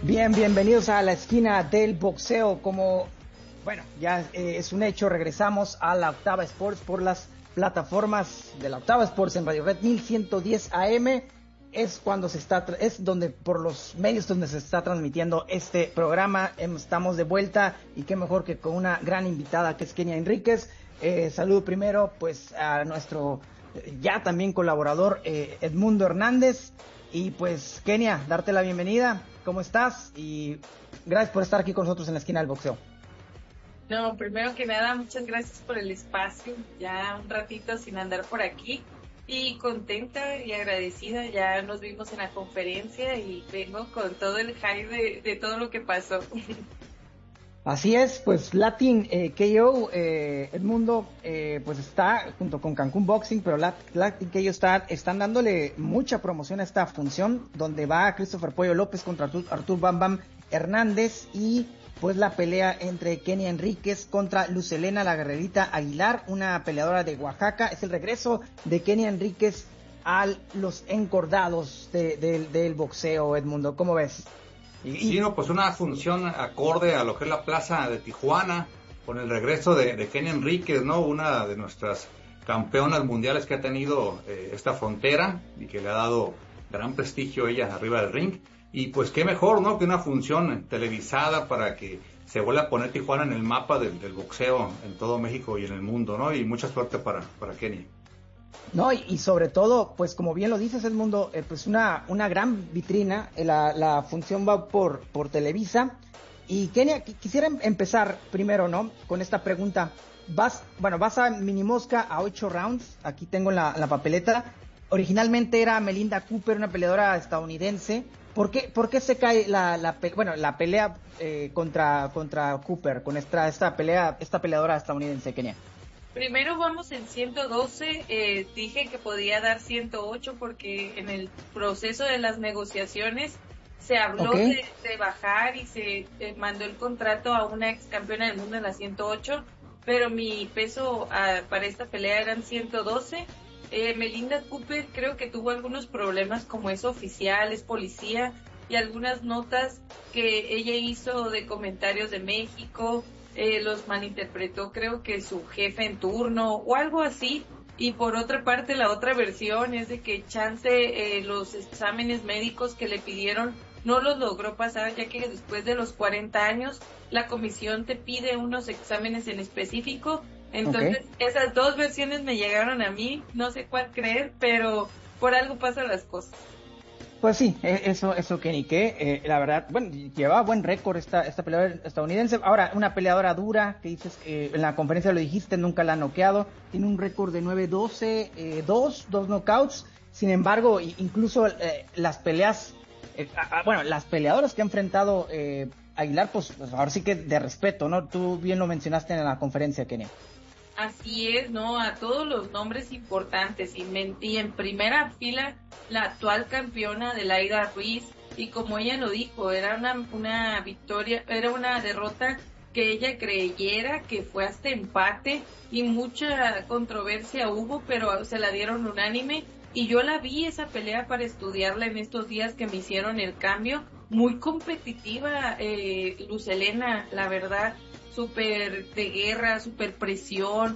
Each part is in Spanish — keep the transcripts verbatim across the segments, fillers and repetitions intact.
Bien, bienvenidos a la esquina del boxeo. Como, bueno, ya eh, es un hecho, regresamos a la Octava Sports por las plataformas de la Octava Sports en Radio Red mil ciento diez A M. Es cuando se está, es donde, por los medios donde se está transmitiendo este programa. Estamos de vuelta y qué mejor que con una gran invitada que es Kenia Enríquez. Eh, saludo primero pues a nuestro eh, ya también colaborador eh, Edmundo Hernández. Y pues Kenia, darte la bienvenida. ¿Cómo estás? Y gracias por estar aquí con nosotros en la esquina del boxeo. No, primero que nada, muchas gracias por el espacio. Ya un ratito sin andar por aquí. Y contenta y agradecida. Ya nos vimos en la conferencia y vengo con todo el hype de, de todo lo que pasó. Así es, pues Latin eh, K O, eh, Edmundo, eh, pues está junto con Cancún Boxing, pero Lat, Latin K O está, están dándole mucha promoción a esta función, donde va Christopher Pollo López contra Artur, Artur Bam Bam Hernández, y pues la pelea entre Kenia Enríquez contra Lucelena la Guerrerita Aguilar, una peleadora de Oaxaca. Es el regreso de Kenia Enríquez a los encordados de, de, del boxeo, Edmundo, ¿cómo ves? Y, sí, no, pues una función acorde a lo que es la plaza de Tijuana, con el regreso de, de Kenia Enríquez, ¿no? Una de nuestras campeonas mundiales que ha tenido eh, esta frontera y que le ha dado gran prestigio a ella arriba del ring. Y pues qué mejor, ¿no? Que una función televisada para que se vuelva a poner Tijuana en el mapa del, del boxeo en todo México y en el mundo, ¿no? Y mucha suerte para, para Kenia. No, y, y sobre todo, pues como bien lo dices, Edmundo, eh, pues una, una gran vitrina. Eh, la, la función va por, por Televisa. Y Kenia, qu- quisiera em- empezar primero, ¿no? Con esta pregunta. Vas, bueno, vas a Minimosca a ocho rounds. Aquí tengo la, la papeleta. Originalmente era Melinda Cooper, una peleadora estadounidense. ¿Por qué, por qué se cae la, la pe- bueno, la pelea eh, contra, contra Cooper, con esta, esta pelea, esta peleadora estadounidense, Kenia? Primero vamos en ciento doce, eh, dije que podía dar ciento ocho porque en el proceso de las negociaciones se habló Okay. de, de bajar y se eh, mandó el contrato a una ex campeona del mundo en la ciento ocho, pero mi peso uh, para esta pelea eran ciento doce. Eh, Melinda Cooper creo que tuvo algunos problemas, como es oficial, es policía, y algunas notas que ella hizo de comentarios de México, eh, los malinterpretó creo que su jefe en turno o algo así. Y por otra parte, la otra versión es de que chance eh, los exámenes médicos que le pidieron no los logró pasar, ya que después de los cuarenta años la comisión te pide unos exámenes en específico. Entonces, okay, esas dos versiones me llegaron a mí, no sé cuál creer, pero por algo pasan las cosas. Pues sí, eso, eso que ni qué, eh, la verdad, bueno, lleva buen récord esta, esta peleadora estadounidense. Ahora, una peleadora dura, que dices que eh, en la conferencia lo dijiste, nunca la ha noqueado, tiene un récord de nueve doce, eh, dos, dos knockouts. Sin embargo, incluso eh, las peleas, eh, a, bueno, las peleadoras que ha enfrentado eh, Aguilar, pues, pues ahora sí que de respeto, ¿no? Tú bien lo mencionaste en la conferencia, Kenia. Así es, ¿no? A todos los nombres importantes y, men- y en primera fila la actual campeona Adelaida Ruiz, y como ella lo dijo, era una, una victoria, era una derrota que ella creyera que fue hasta empate y mucha controversia hubo, pero se la dieron unánime, y yo la vi esa pelea para estudiarla en estos días que me hicieron el cambio. Muy competitiva, eh, Lucelena, la verdad, súper de guerra, súper presión,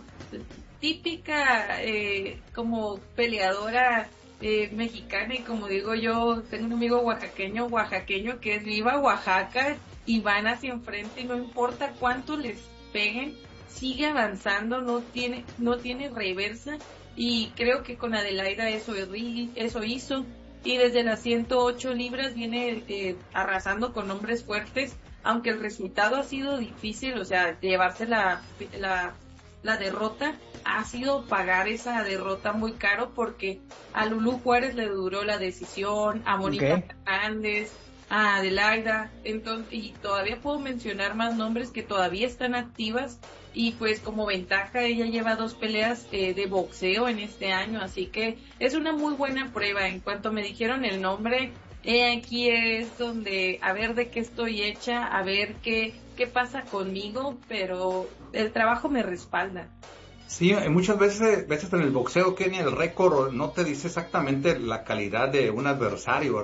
típica eh, como peleadora eh, mexicana. Y como digo yo, tengo un amigo oaxaqueño, oaxaqueño que es viva Oaxaca, y van hacia enfrente y no importa cuánto les peguen, sigue avanzando, no tiene, no tiene reversa, y creo que con Adelaida eso, eso hizo, y desde las ciento ocho libras viene eh, arrasando con hombres fuertes. Aunque el resultado ha sido difícil, o sea, llevarse la, la, la derrota, ha sido pagar esa derrota muy caro, porque a Lulú Juárez le duró la decisión, a Mónica okay. Fernández, a Adelaida, entonces, y todavía puedo mencionar más nombres que todavía están activas, y pues como ventaja ella lleva dos peleas eh, de boxeo en este año, así que es una muy buena prueba. En cuanto me dijeron el nombre, Eh, aquí es donde a ver de qué estoy hecha, a ver qué, qué pasa conmigo, pero el trabajo me respalda. Sí, muchas veces, veces en el boxeo, Kenia, el récord no te dice exactamente la calidad de un adversario, ¿verdad?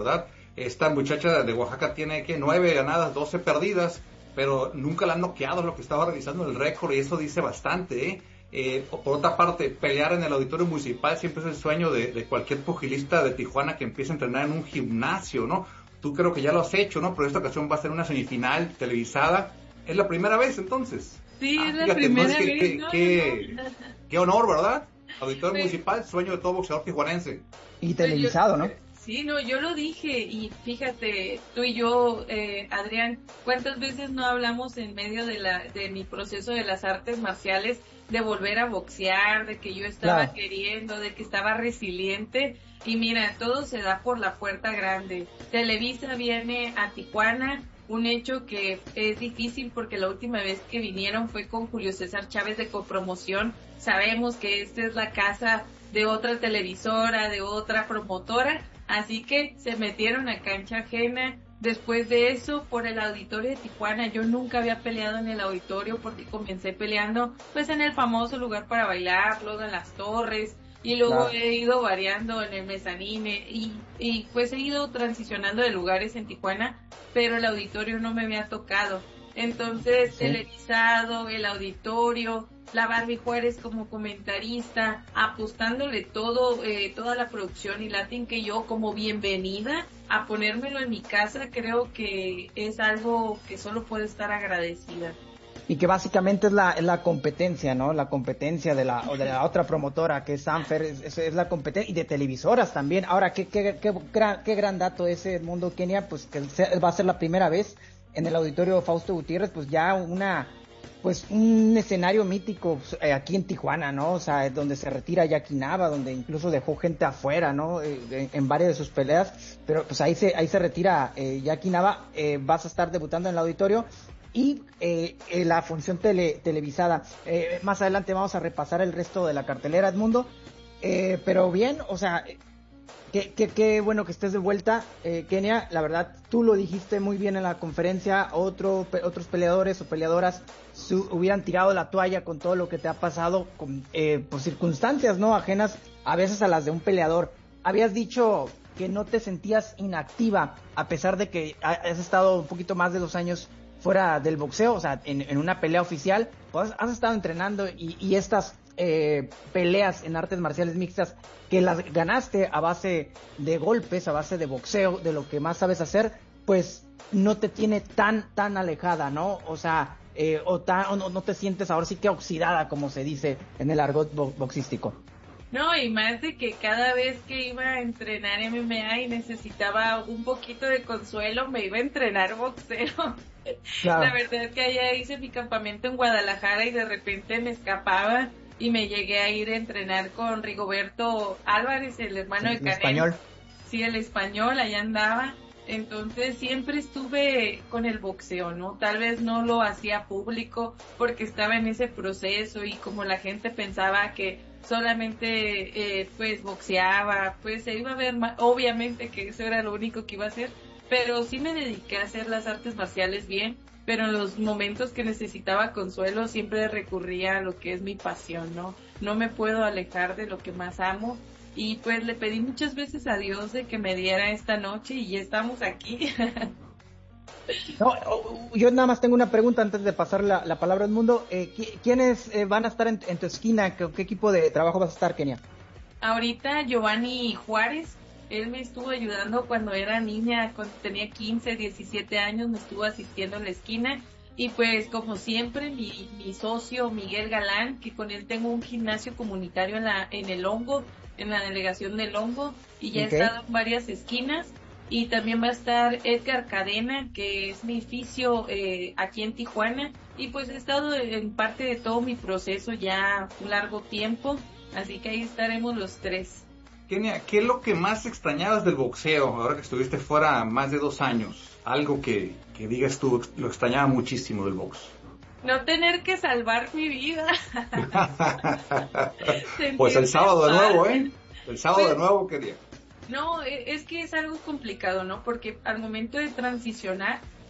esta muchacha de Oaxaca tiene que nueve ganadas, doce perdidas, pero nunca la han noqueado, lo que estaba revisando el récord, y eso dice bastante, ¿eh? Eh, por otra parte, pelear en el auditorio municipal siempre es el sueño de, de cualquier pugilista de Tijuana que empiece a entrenar en un gimnasio, ¿no? Tú creo que ya lo has hecho, ¿no? Pero esta ocasión va a ser una semifinal televisada. ¿Es la primera vez, entonces? Sí, ah, es la fíjate, primera no, es que, vez. que, No, que, no. qué honor, ¿verdad? Auditorio Pues, municipal, sueño de todo boxeador tijuanense. Y televisado, ¿no? Sí, no, yo lo dije y fíjate, tú y yo, eh, Adrián, ¿cuántas veces no hablamos en medio de la de mi proceso de las artes marciales de volver a boxear, de que yo estaba Claro. queriendo, de que estaba resiliente? Y mira, todo se da por la puerta grande. Televisa viene a Tijuana, un hecho que es difícil porque la última vez que vinieron fue con Julio César Chávez de copromoción. Sabemos que esta es la casa de otra televisora, de otra promotora, así que se metieron a cancha ajena. Después de eso, por el auditorio de Tijuana, yo nunca había peleado en el auditorio porque comencé peleando pues en el famoso lugar para bailar, luego en las torres, y luego Claro. he ido variando en el mezanine y, y pues he ido transicionando de lugares en Tijuana, pero el auditorio no me había tocado. Entonces, Sí. televisado, el auditorio, la Barbie Juárez como comentarista, apostándole todo, eh, toda la producción y Latin que yo como bienvenida a ponérmelo en mi casa, creo que es algo que solo puedo estar agradecida. Y que básicamente es la, es la competencia, ¿no? La competencia de la, o de la otra promotora, que es Sanfer, es, es, es la competencia, y de televisoras también. Ahora, qué, qué, qué, gran, qué gran dato ese Edmundo Kenia, pues que se, va a ser la primera vez en el auditorio Fausto Gutiérrez, pues ya una, pues un escenario mítico eh, aquí en Tijuana, ¿no? O sea, donde se retira Jackie Nava, donde incluso dejó gente afuera, ¿no? Eh, en, en varias de sus peleas, pero pues ahí se, ahí se retira eh, Jackie Nava, eh, vas a estar debutando en el auditorio. Y eh, eh, la función tele, televisada. Eh, más adelante vamos a repasar el resto de la cartelera, Edmundo. Eh, pero bien, o sea, qué, qué, qué bueno que estés de vuelta, eh, Kenia. La verdad, tú lo dijiste muy bien en la conferencia. Otro, pe, otros peleadores o peleadoras su, hubieran tirado la toalla con todo lo que te ha pasado, con, eh, por circunstancias no ajenas a veces a las de un peleador. Habías dicho que no te sentías inactiva, a pesar de que has estado un poquito más de dos años fuera del boxeo, o sea, en, en una pelea oficial, pues has estado entrenando y, y estas eh, peleas en artes marciales mixtas que las ganaste a base de golpes, a base de boxeo, de lo que más sabes hacer, pues no te tiene tan, tan alejada, ¿no? O sea, eh, o, tan, o no, no te sientes ahora sí que oxidada, como se dice en el argot bo- boxístico. No, y más de que cada vez que iba a entrenar M M A y necesitaba un poquito de consuelo, me iba a entrenar boxeo. Claro. La verdad es que allá hice mi campamento en Guadalajara y de repente me escapaba y me llegué a ir a entrenar con Rigoberto Álvarez, el hermano el, de Canelo. El español. Sí, el español, allá andaba. Entonces siempre estuve con el boxeo, ¿no? Tal vez no lo hacía público porque estaba en ese proceso y como la gente pensaba que solamente eh, pues boxeaba, pues se iba a ver más, obviamente que eso era lo único que iba a hacer, pero sí me dediqué a hacer las artes marciales bien, pero en los momentos que necesitaba consuelo siempre recurría a lo que es mi pasión, ¿no? No me puedo alejar de lo que más amo. Y pues le pedí muchas veces a Dios de que me diera esta noche y ya estamos aquí. No, yo nada más tengo una pregunta antes de pasar la, la palabra al mundo. Eh, ¿Quiénes eh, van a estar en, en tu esquina? ¿Qué, ¿Qué equipo de trabajo vas a estar, Kenia? Ahorita Giovanni Juárez, él me estuvo ayudando cuando era niña, cuando tenía quince, diecisiete años, me estuvo asistiendo en la esquina. Y pues como siempre mi, mi socio Miguel Galán, que con él tengo un gimnasio comunitario en, la, en el Hongo, en la delegación del Hongo, y ya okay. he estado en varias esquinas. Y también va a estar Edgar Cadena, que es mi fisio eh, aquí en Tijuana, y pues he estado en parte de todo mi proceso ya un largo tiempo, así que ahí estaremos los tres. Kenia, ¿qué es lo que más extrañabas del boxeo ahora que estuviste fuera más de dos años? Algo que, que digas tú, lo extrañaba muchísimo del box. No tener que salvar mi vida. Pues el sábado de nuevo, ¿eh? El sábado pues, de nuevo, ¿qué día? No, es que es algo complicado, ¿no? Porque al momento de transicionar,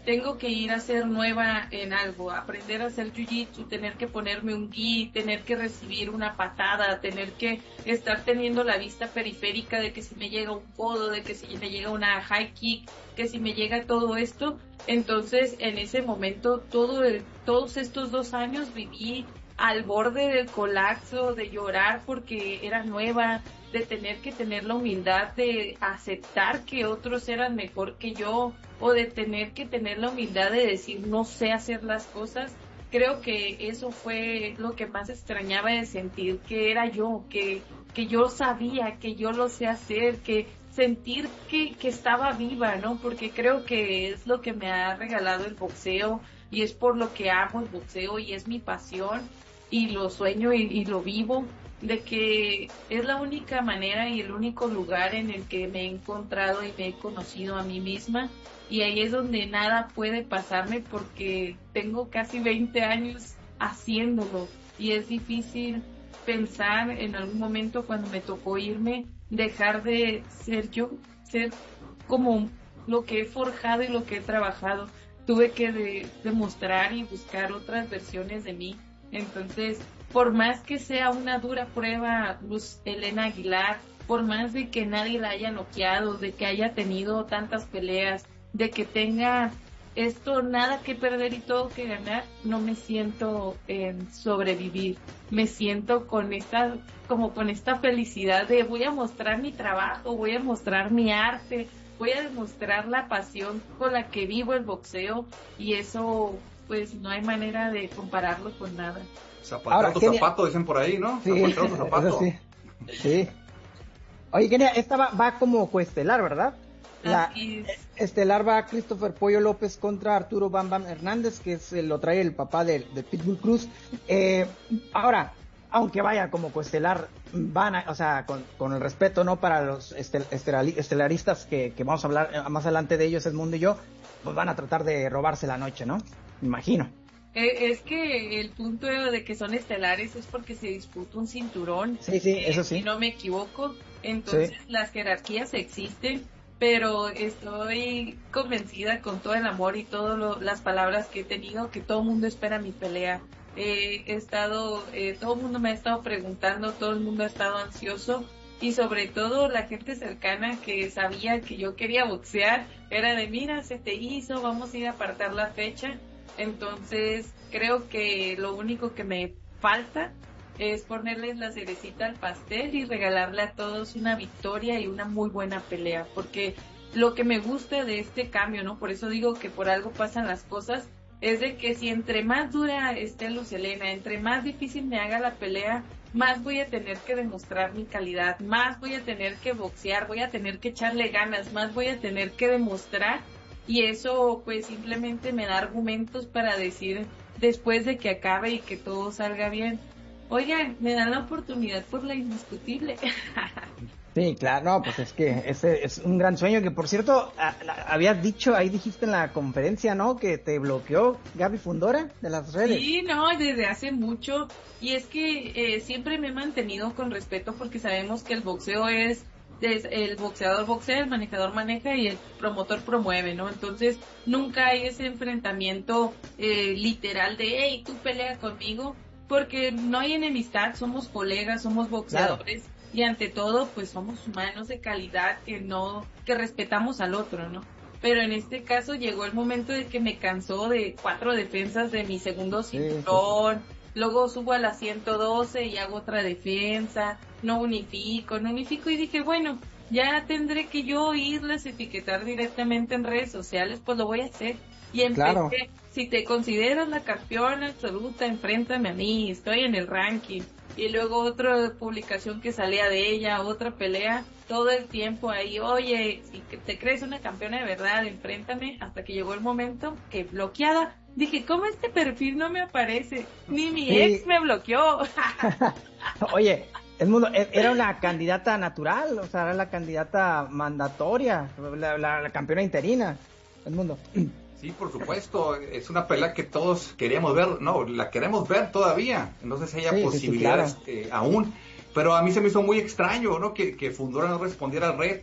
tengo que ir a ser nueva en algo, aprender a hacer jiu-jitsu, tener que ponerme un gi, tener que recibir una patada, tener que estar teniendo la vista periférica de que si me llega un codo, de que si me llega una high kick, que si me llega todo esto. Entonces, en ese momento, todo el, todos estos dos años viví al borde del colapso, de llorar porque era nueva, de tener que tener la humildad de aceptar que otros eran mejor que yo, o de tener que tener la humildad de decir no sé hacer las cosas. Creo que eso fue lo que más extrañaba, de sentir que era yo, que, que yo sabía, que yo lo sé hacer, que sentir que, que estaba viva, ¿no? Porque creo que es lo que me ha regalado el boxeo, y es por lo que amo el boxeo, y es mi pasión, y lo sueño y, y lo vivo, de que es la única manera y el único lugar en el que me he encontrado y me he conocido a mí misma, y ahí es donde nada puede pasarme porque tengo casi veinte años haciéndolo, y es difícil pensar en algún momento cuando me tocó irme, dejar de ser yo, ser como lo que he forjado y lo que he trabajado. Tuve que de, demostrar y buscar otras versiones de mí. Entonces, por más que sea una dura prueba, Luz Helena Aguilar, por más de que nadie la haya noqueado, de que haya tenido tantas peleas, de que tenga esto nada que perder y todo que ganar, no me siento en sobrevivir. Me siento con esta, como con esta felicidad de voy a mostrar mi trabajo, voy a mostrar mi arte, voy a demostrar la pasión con la que vivo el boxeo, y eso pues no hay manera de compararlo con nada. Zapatero tu zapato, dicen por ahí, ¿no? Sí, Zapatero tu zapato. sí. sí. Oye, Kenia, esta va, va como coestelar, ¿verdad? La estelar va Christopher Pollo López contra Arturo Bam Bam Hernández, que es lo trae el papá de, de Pitbull Cruz. Eh, ahora, aunque vaya como coestelar, van a, o sea, con, con el respeto, ¿no? Para los estel, estel, estelaristas que, que vamos a hablar más adelante de ellos, Edmundo y yo, pues van a tratar de robarse la noche, ¿no? Me imagino. Eh, es que el punto de que son estelares es porque se disputa un cinturón. Sí, sí, eh, eso sí. Si no me equivoco. Entonces sí, las jerarquías existen, pero estoy convencida con todo el amor y todas las palabras que he tenido que todo el mundo espera mi pelea. Eh, he estado, eh, todo el mundo me ha estado preguntando, todo el mundo ha estado ansioso, y sobre todo la gente cercana que sabía que yo quería boxear, era de mira, se te hizo, vamos a ir a apartar la fecha. Entonces creo que lo único que me falta es ponerles la cerecita al pastel y regalarle a todos una victoria y una muy buena pelea, porque lo que me gusta de este cambio, ¿no? Por eso digo que por algo pasan las cosas, es de que si entre más dura esté Luz Helena, entre más difícil me haga la pelea, más voy a tener que demostrar mi calidad, más voy a tener que boxear, voy a tener que echarle ganas, más voy a tener que demostrar, y eso pues simplemente me da argumentos para decir después de que acabe y que todo salga bien, oigan, me dan la oportunidad por la indiscutible. Sí, claro, no, pues es que ese es un gran sueño, que por cierto, a, la, habías dicho, ahí dijiste en la conferencia, ¿no? Que te bloqueó Gaby Fundora de las redes. Sí, no, desde hace mucho, y es que eh, siempre me he mantenido con respeto porque sabemos que el boxeo es, es el boxeador boxea, el manejador maneja y el promotor promueve, ¿no? Entonces nunca hay ese enfrentamiento eh, literal de, hey, tú pelea conmigo, porque no hay enemistad, somos colegas, somos boxeadores. Claro. Y ante todo, pues somos humanos de calidad que no, que respetamos al otro, ¿no? Pero en este caso llegó el momento de que me cansó de cuatro defensas de mi segundo cinturón, sí, sí, sí. Luego subo a la ciento doce y hago otra defensa, no unifico, no unifico y dije, bueno, ya tendré que yo irles a etiquetar directamente en redes sociales, pues lo voy a hacer. Y empecé, claro. Si te consideras la campeona absoluta, enfréntame a mí, estoy en el ranking. Y luego otra publicación que salía de ella, otra pelea, todo el tiempo ahí, oye, si te crees una campeona de verdad, enfréntame, hasta que llegó el momento que bloqueada, dije, ¿cómo este perfil no me aparece? Ni mi sí. ex me bloqueó. Oye, Edmundo, era una candidata natural, o sea, era la candidata mandatoria, la, la, la campeona interina, Edmundo. Sí, por supuesto, es una pelea que todos queríamos ver, no, la queremos ver todavía, no sé si haya sí, posibilidades sí, sí, claro. eh, aún, pero a mí se me hizo muy extraño, ¿no? Que, que Fundora no respondiera al reto,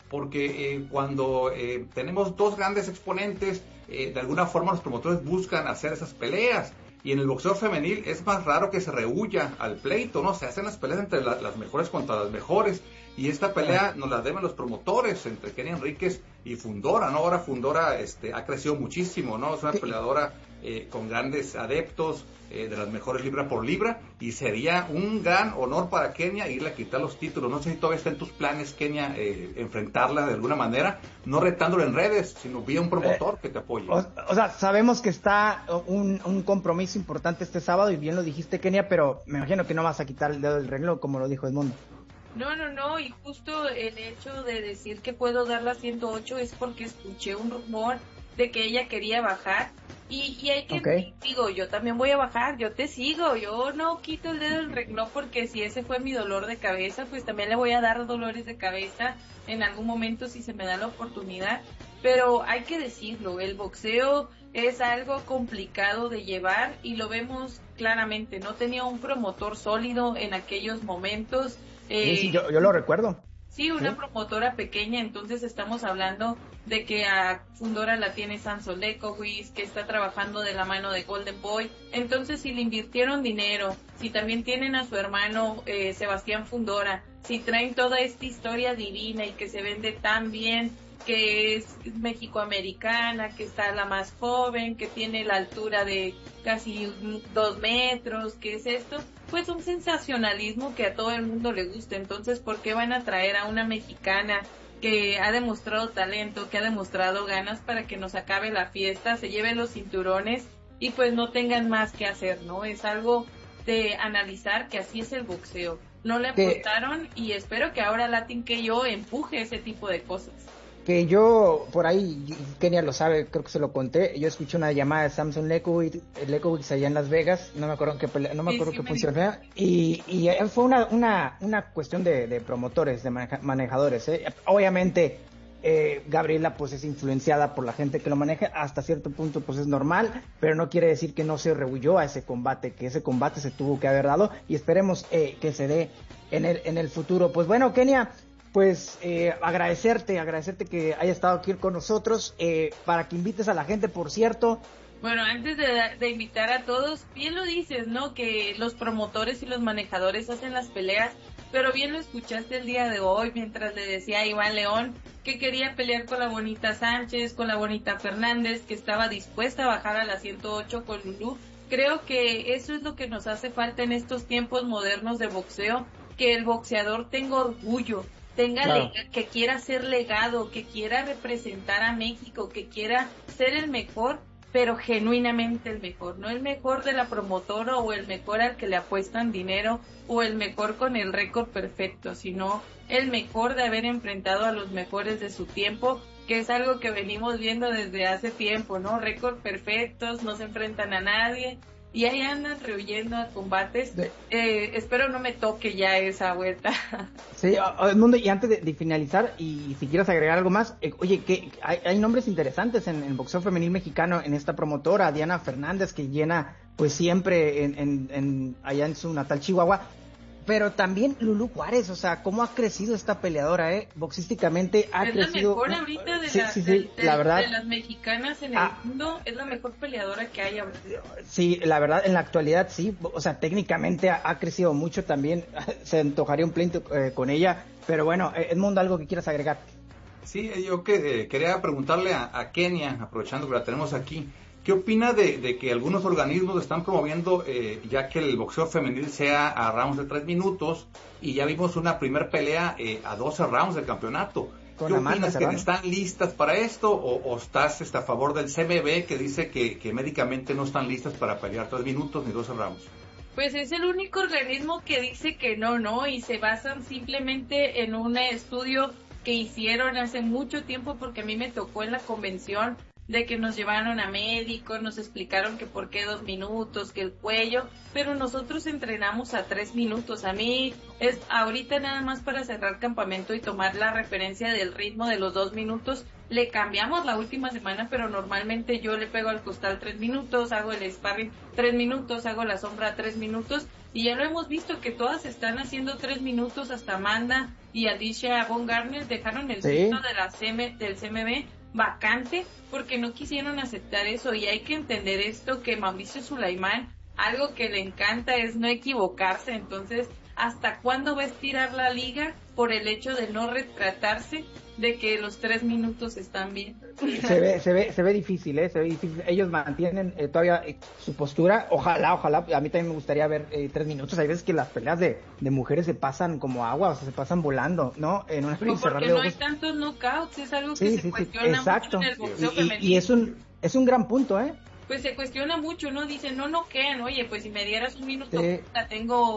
porque eh, cuando eh, tenemos dos grandes exponentes, eh, de alguna forma los promotores buscan hacer esas peleas. Y en el boxeo femenil es más raro que se rehuya al pleito, ¿no? Se hacen las peleas entre la, las mejores contra las mejores. Y esta pelea nos la deben los promotores entre Kenia Enríquez y Fundora, ¿no? Ahora Fundora este, ha crecido muchísimo, ¿no? Es una peleadora eh, con grandes adeptos, eh, de las mejores libra por libra. Y sería un gran honor para Kenia irle a quitar los títulos. No sé si todavía está en tus planes, Kenia, eh, enfrentarla de alguna manera, no retándola en redes, sino vía un promotor que te apoye. O, o sea, sabemos que está un, un compromiso importante este sábado, y bien lo dijiste, Kenia, pero me imagino que no vas a quitar el dedo del renglón, como lo dijo Edmundo. No, no, no, y justo el hecho de decir que puedo dar la ciento ocho es porque escuché un rumor de que ella quería bajar, y, y hay que, okay. digo, yo también voy a bajar, yo te sigo, yo no quito el dedo del renglón, porque si ese fue mi dolor de cabeza, pues también le voy a dar dolores de cabeza en algún momento si se me da la oportunidad. Pero hay que decirlo, el boxeo es algo complicado de llevar y lo vemos claramente, no tenía un promotor sólido en aquellos momentos. Eh, sí, sí, yo, yo lo recuerdo. Sí, una ¿Sí? promotora pequeña, entonces estamos hablando de que a Fundora la tiene Samson Lekowicz, que está trabajando de la mano de Golden Boy. Entonces, si le invirtieron dinero, si también tienen a su hermano eh, Sebastián Fundora, si traen toda esta historia divina y que se vende tan bien, que es mexicoamericana, que está la más joven, que tiene la altura de casi dos metros, ¿qué es esto? Pues un sensacionalismo que a todo el mundo le gusta. Entonces, ¿por qué van a traer a una mexicana que ha demostrado talento, que ha demostrado ganas para que nos acabe la fiesta, se lleve los cinturones y pues no tengan más que hacer, ¿no? Es algo de analizar, que así es el boxeo. No le apostaron y espero que ahora Latin K O empuje ese tipo de cosas. Que yo, por ahí, Kenia lo sabe, creo que se lo conté, yo escuché una llamada de Samson Lekowicz, Lekowicz allá en Las Vegas, no me acuerdo qué pelea, no me acuerdo sí, sí, qué función era, y, y fue una, una, una cuestión de, de promotores, de maneja, manejadores, ¿eh? Obviamente, eh, Gabriela pues es influenciada por la gente que lo maneja, hasta cierto punto pues es normal, pero no quiere decir que no se rehuyó a ese combate, que ese combate se tuvo que haber dado, y esperemos eh, que se dé en el, en el futuro. Pues bueno, Kenia, pues eh, agradecerte, agradecerte que haya estado aquí con nosotros, eh, para que invites a la gente, por cierto. Bueno, antes de, de invitar a todos, bien lo dices, ¿no? Que los promotores y los manejadores hacen las peleas, pero bien lo escuchaste el día de hoy mientras le decía a Iván León que quería pelear con la bonita Sánchez, con la bonita Fernández, que estaba dispuesta a bajar a la ciento ocho con Lulú. Creo que eso es lo que nos hace falta en estos tiempos modernos de boxeo, que el boxeador tenga orgullo, tenga claro. lega, que quiera ser legado, que quiera representar a México, que quiera ser el mejor, pero genuinamente el mejor, no el mejor de la promotora o el mejor al que le apuestan dinero o el mejor con el récord perfecto, sino el mejor de haber enfrentado a los mejores de su tiempo, que es algo que venimos viendo desde hace tiempo, ¿no? Récord perfectos, no se enfrentan a nadie y ahí andan rehuyendo a combates. De... Eh, espero no me toque ya esa vuelta. Sí, Edmundo, y antes de, de finalizar, y si quieres agregar algo más, eh, oye, que hay, hay nombres interesantes en el boxeo femenil mexicano en esta promotora, Diana Fernández, que llena pues siempre en, en, en allá en su natal Chihuahua, pero también Lulú Juárez, o sea, cómo ha crecido esta peleadora, eh, boxísticamente ha es crecido. Es la mejor ahorita de, sí, la, sí, sí, de, de, la verdad, de las mexicanas en el ah, mundo, es la mejor peleadora que hay ahorita. Sí, la verdad, en la actualidad sí, o sea, técnicamente ha, ha crecido mucho también, se antojaría un pleito eh, con ella, pero bueno, Edmundo, ¿algo que quieras agregar? Sí, yo que, eh, quería preguntarle a, a Kenia, aprovechando que la tenemos aquí, ¿qué opina de, de que algunos organismos están promoviendo eh, ya que el boxeo femenil sea a rounds de tres minutos y ya vimos una primer pelea eh, a doce rounds del campeonato? Con ¿Qué opinas? ¿Que están listas para esto o, o estás este, a favor del C M B que dice que, que médicamente no están listas para pelear tres minutos ni doce rounds? Pues es el único organismo que dice que no, ¿no? Y se basan simplemente en un estudio que hicieron hace mucho tiempo, porque a mí me tocó en la convención, de que nos llevaron a médicos, nos explicaron que por qué dos minutos, que el cuello, pero nosotros entrenamos a tres minutos. A mí es ahorita nada más para cerrar campamento y tomar la referencia del ritmo de los dos minutos, le cambiamos la última semana, pero normalmente yo le pego al costal tres minutos, hago el sparring tres minutos, hago la sombra tres minutos, y ya lo hemos visto que todas están haciendo tres minutos, hasta Amanda y Alicia Von Garner dejaron el Sí. sitio de la C M, del C M B vacante porque no quisieron aceptar eso, y hay que entender esto, que Mauricio Sulaimán, algo que le encanta es no equivocarse. Entonces, ¿hasta cuándo va a estirar la liga por el hecho de no retratarse de que los tres minutos están bien? Se ve, se ve, se ve difícil, ¿eh? Se ve difícil. Ellos mantienen eh, todavía eh, su postura. Ojalá, ojalá. A mí también me gustaría ver eh, tres minutos. Hay veces que las peleas de, de mujeres se pasan como agua, o sea, se pasan volando, ¿no? En una No, cerrar porque de no hay ojos. tantos knockouts, es algo que Sí, se sí, sí, cuestiona exacto. mucho en el boxeo Y, femenino. y, y es un, es un gran punto, ¿eh? Pues se cuestiona mucho, ¿no? Dicen, no noquean, oye, pues si me dieras un minuto, Sí. la tengo